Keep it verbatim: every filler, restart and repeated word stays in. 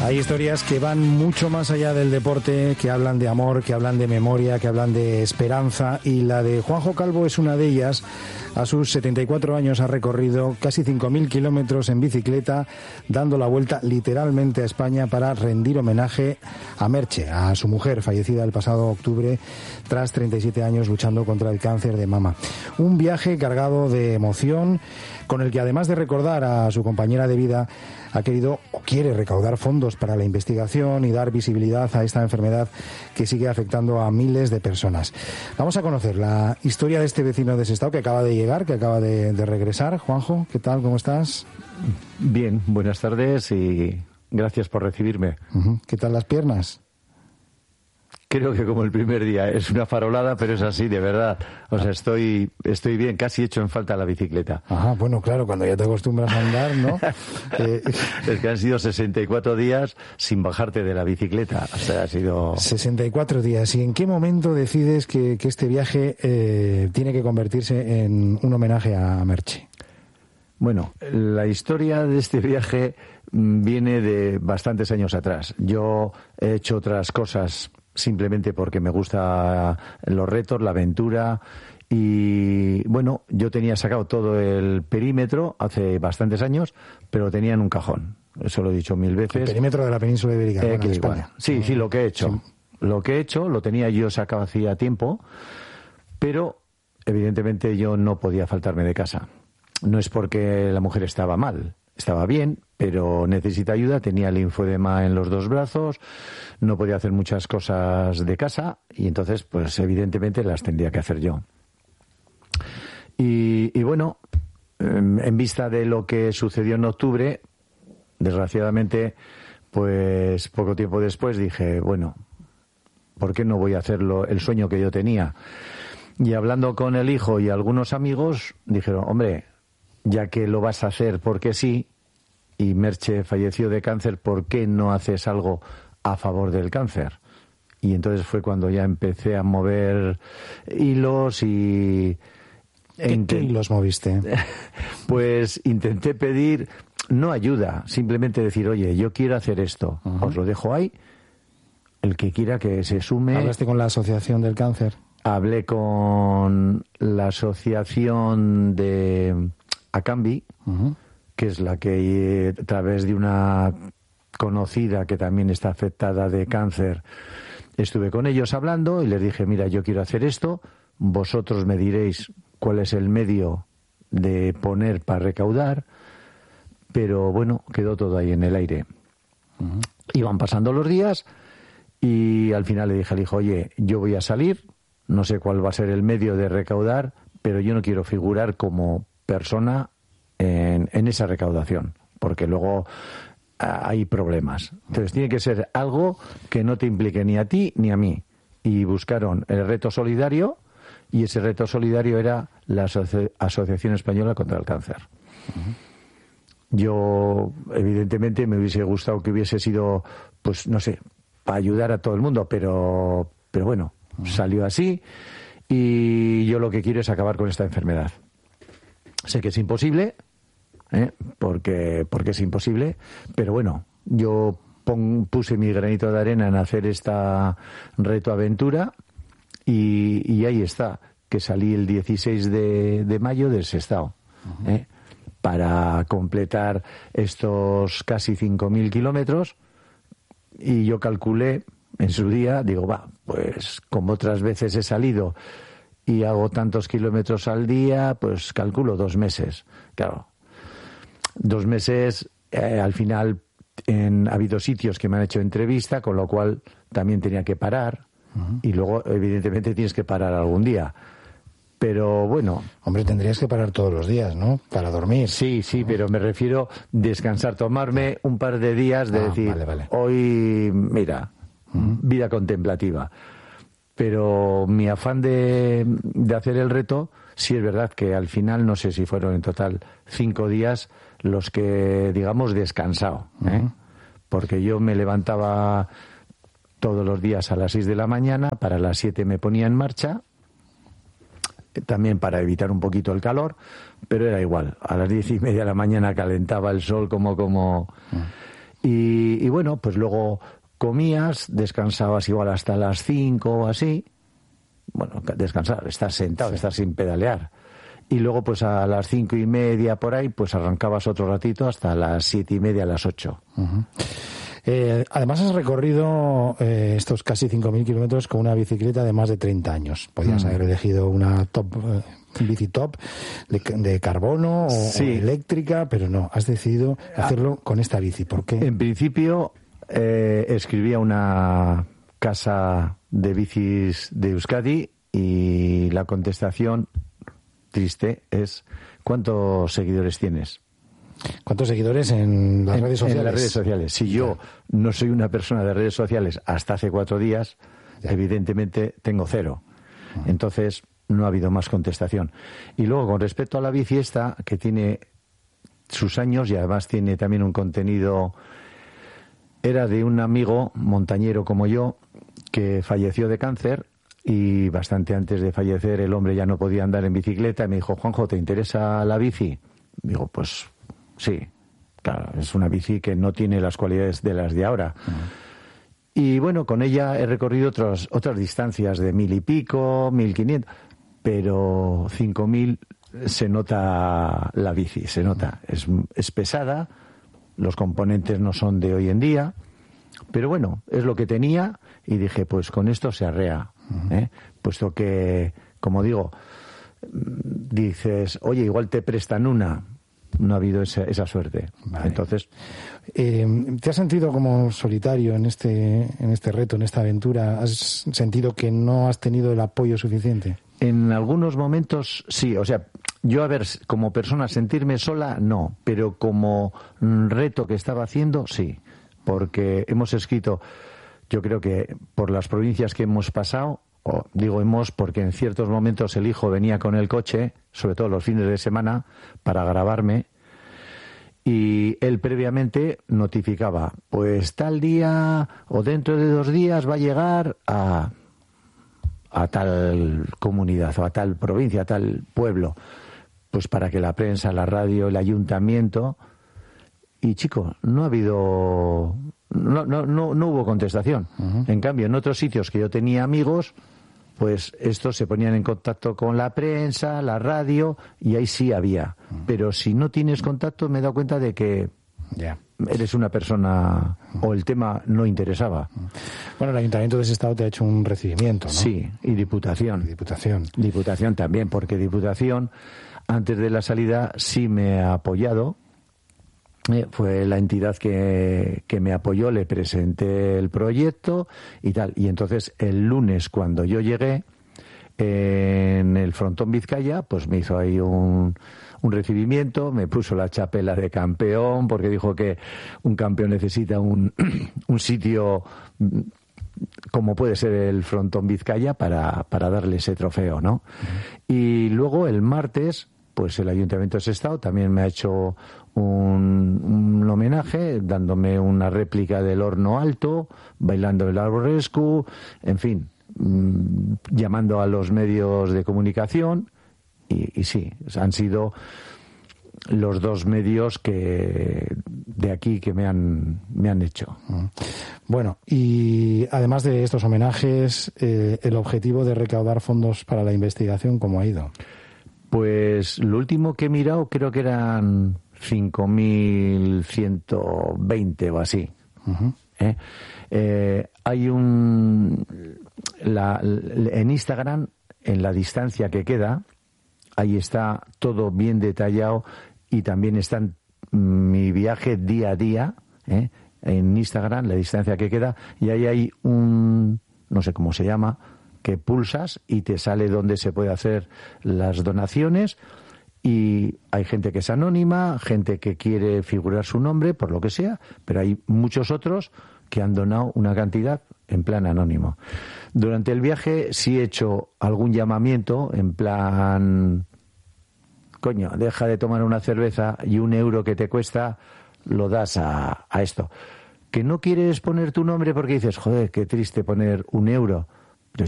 Hay historias que van mucho más allá del deporte, que hablan de amor, que hablan de memoria, que hablan de esperanza, y la de Juanjo Calvo es una de ellas. A sus setenta y cuatro años ha recorrido casi cinco mil kilómetros en bicicleta, dando la vuelta literalmente a España para rendir homenaje a Merche, a su mujer, fallecida el pasado octubre tras treinta y siete años luchando contra el cáncer de mama. Un viaje cargado de emoción, con el que, además de recordar a su compañera de vida, ha querido o quiere recaudar fondos para la investigación y dar visibilidad a esta enfermedad que sigue afectando a miles de personas. Vamos a conocer la historia de este vecino de Sestao que acaba de llegar, que acaba de, de regresar. Juanjo, ¿qué tal? ¿Cómo estás? Bien, buenas tardes y gracias por recibirme. Uh-huh. ¿Qué tal las piernas? Creo que como el primer día, es una farolada, pero es así, de verdad. O sea, estoy estoy bien, casi hecho en falta la bicicleta. Ajá, bueno, claro, cuando ya te acostumbras a andar, ¿no? eh... Es que han sido sesenta y cuatro días sin bajarte de la bicicleta. O sea, ha sido... sesenta y cuatro días. ¿Y en qué momento decides que, que este viaje eh, tiene que convertirse en un homenaje a Merche? Bueno, la historia de este viaje viene de bastantes años atrás. Yo he hecho otras cosas simplemente porque me gustan los retos, la aventura, y bueno, yo tenía sacado todo el perímetro hace bastantes años, pero lo tenía en un cajón. Eso lo he dicho mil veces. El perímetro de la península ibérica, eh, bueno, de España. Sí, sí, lo que he hecho. Sí. Lo que he hecho lo tenía yo sacado hacía tiempo, pero evidentemente yo no podía faltarme de casa. No es porque la mujer estaba mal, estaba bien, pero necesita ayuda, tenía linfedema en los dos brazos, no podía hacer muchas cosas de casa y entonces, pues evidentemente las tendría que hacer yo. Y, y bueno, en vista de lo que sucedió en octubre, desgraciadamente, pues poco tiempo después dije, bueno, ¿por qué no voy a hacerlo el sueño que yo tenía? Y hablando con el hijo y algunos amigos, dijeron, hombre, ya que lo vas a hacer porque sí, y Merche falleció de cáncer, ¿por qué no haces algo a favor del cáncer? Y entonces fue cuando ya empecé a mover hilos y... ¿Qué, intent... ¿Qué hilos moviste? Pues intenté pedir, no ayuda, simplemente decir, oye, yo quiero hacer esto, uh-huh. Os lo dejo ahí, el que quiera que se sume... ¿Hablaste con la Asociación del Cáncer? Hablé con la Asociación de Acambi, uh-huh. que es la que a través de una conocida que también está afectada de cáncer, estuve con ellos hablando y les dije, mira, yo quiero hacer esto, vosotros me diréis cuál es el medio de poner para recaudar, pero bueno, quedó todo ahí en el aire. Uh-huh. Iban pasando los días y al final le dije al hijo, oye, yo voy a salir, no sé cuál va a ser el medio de recaudar, pero yo no quiero figurar como persona en, en esa recaudación, porque luego hay problemas. Entonces tiene que ser algo que no te implique ni a ti ni a mí. Y buscaron el reto solidario, y ese reto solidario era la Asoci- Asociación Española contra el Cáncer. Uh-huh. Yo, evidentemente, me hubiese gustado que hubiese sido, pues, no sé, para ayudar a todo el mundo, pero, pero bueno, uh-huh. Salió así, y yo lo que quiero es acabar con esta enfermedad. Sé que es imposible, ¿eh? porque, porque es imposible, pero bueno, yo pon, puse mi granito de arena en hacer esta reto aventura, y, y ahí está, que salí el dieciséis de, de mayo del Sestao, uh-huh. ¿eh? para completar estos casi cinco mil kilómetros, y yo calculé en su día, digo, va, pues como otras veces he salido y hago tantos kilómetros al día, pues calculo dos meses. Claro, dos meses, eh, al final en, ha habido sitios que me han hecho entrevista, con lo cual también tenía que parar, uh-huh. y luego evidentemente tienes que parar algún día. Pero bueno... Hombre, tendrías que parar todos los días, ¿no? Para dormir. Sí, sí, pero me refiero descansar, tomarme un par de días de ah, decir, vale, vale. Hoy, mira, uh-huh. vida contemplativa. Pero mi afán de, de hacer el reto, sí es verdad que al final, no sé si fueron en total cinco días los que, digamos, descansado, ¿eh? Uh-huh. Porque yo me levantaba todos los días a las seis de la mañana, para las siete me ponía en marcha, también para evitar un poquito el calor, pero era igual. A las diez y media de la mañana calentaba el sol como... como... Y, y bueno, pues luego comías, descansabas igual hasta las cinco o así. Bueno, descansar, estar sentado, sí. estar sin pedalear. Y luego pues a las cinco y media por ahí, pues arrancabas otro ratito hasta las siete y media, a las ocho. Uh-huh. Eh, además has recorrido eh, estos casi cinco mil kilómetros con una bicicleta de más de treinta años. Podías mm. haber elegido una top, eh, bici top de, de carbono o, sí. o eléctrica, pero no, has decidido hacerlo con esta bici. ¿Por qué? En principio eh, escribía una casa de bicis de Euskadi y la contestación triste es: ¿cuántos seguidores tienes? ¿Cuántos seguidores en las en, redes sociales? En las redes sociales. Si yo no soy una persona de redes sociales hasta hace cuatro días, ya. evidentemente tengo cero. Uh-huh. Entonces no ha habido más contestación. Y luego, con respecto a la bici esta, que tiene sus años y además tiene también un contenido, era de un amigo montañero como yo que falleció de cáncer. Y bastante antes de fallecer el hombre ya no podía andar en bicicleta y me dijo: Juanjo, ¿te interesa la bici? Digo, pues sí, claro, es una bici que no tiene las cualidades de las de ahora. Uh-huh. Y bueno, con ella he recorrido otras otras distancias de mil y pico, mil quinientos, pero cinco mil se nota la bici, se nota. Es, es pesada, los componentes no son de hoy en día, pero bueno, es lo que tenía y dije, pues con esto se arrea. ¿Eh? Puesto que, como digo, dices, oye, igual te prestan una, no ha habido esa, esa suerte. Vale. Entonces, eh, ¿te has sentido como solitario en este, en este reto, en esta aventura? ¿Has sentido que no has tenido el apoyo suficiente? En algunos momentos sí, o sea, yo a ver, como persona sentirme sola, no, pero como reto que estaba haciendo, sí, porque hemos escrito, yo creo que por las provincias que hemos pasado, o digo hemos porque en ciertos momentos el hijo venía con el coche, sobre todo los fines de semana, para grabarme, y él previamente notificaba, pues tal día o dentro de dos días va a llegar a, a tal comunidad o a tal provincia, a tal pueblo, pues para que la prensa, la radio, el ayuntamiento... Y chico, no ha habido... No, no, no, no hubo contestación. Uh-huh. En cambio, en otros sitios que yo tenía amigos, pues estos se ponían en contacto con la prensa, la radio, y ahí sí había. Uh-huh. Pero si no tienes contacto, me he dado cuenta de que yeah. eres una persona... Uh-huh. o el tema no interesaba. Uh-huh. Bueno, el Ayuntamiento de ese estado te ha hecho un recibimiento, ¿no? Sí, y Diputación. Y Diputación. Diputación también, porque Diputación, antes de la salida, sí me ha apoyado. Eh, fue la entidad que, que me apoyó, le presenté el proyecto y tal. Y entonces el lunes, cuando yo llegué eh, en el frontón Vizcaya, pues me hizo ahí un, un recibimiento, me puso la chapela de campeón, porque dijo que un campeón necesita un, un sitio como puede ser el frontón Vizcaya para, para darle ese trofeo, ¿no? Uh-huh. Y luego el martes, pues el Ayuntamiento de Sestao también me ha hecho un, un homenaje, dándome una réplica del Horno Alto, bailando el arborescu, en fin, mmm, llamando a los medios de comunicación y, y sí, han sido los dos medios que de aquí que me han me han hecho. Bueno, y además de estos homenajes, eh, el objetivo de recaudar fondos para la investigación, ¿cómo ha ido? Pues lo último que he mirado creo que eran cinco mil ciento veinte o así. Uh-huh. ¿Eh? Eh, hay un... La, en Instagram, en la distancia que queda, ahí está todo bien detallado y también está mi viaje día a día, ¿eh? En Instagram, la distancia que queda, y ahí hay un... no sé cómo se llama... que pulsas y te sale donde se puede hacer las donaciones, y hay gente que es anónima, gente que quiere figurar su nombre por lo que sea, pero hay muchos otros que han donado una cantidad en plan anónimo. Durante el viaje sí he hecho algún llamamiento en plan, coño, deja de tomar una cerveza y un euro que te cuesta lo das a, a esto. Que no quieres poner tu nombre porque dices, joder, qué triste poner un euro.